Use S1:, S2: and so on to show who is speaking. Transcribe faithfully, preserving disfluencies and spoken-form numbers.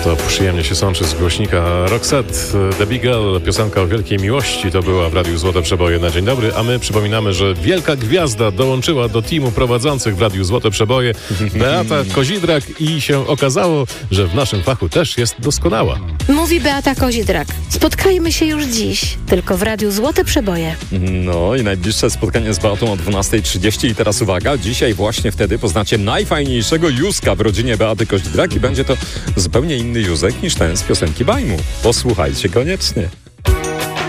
S1: co przyjemnie się sączy z głośnika Roxette. The Big Girl, piosenka o wielkiej miłości, to była w Radiu Złote Przeboje na dzień dobry, a my przypominamy, że wielka gwiazda dołączyła do teamu prowadzących w Radiu Złote Przeboje, Beata Kozidrak, i się okazało, że w naszym fachu też jest doskonała.
S2: Mówi Beata Kozidrak. Spotkajmy się już dziś, tylko w Radiu Złote Przeboje.
S3: No i najbliższe spotkanie z Beatą o dwunasta trzydzieści i teraz uwaga, dzisiaj właśnie wtedy poznacie najfajniejszego Józka w rodzinie Beaty Kozidrak i będzie to zupełnie inny Józek niż ten z piosenki Bajmu. Posłuchajcie koniecznie.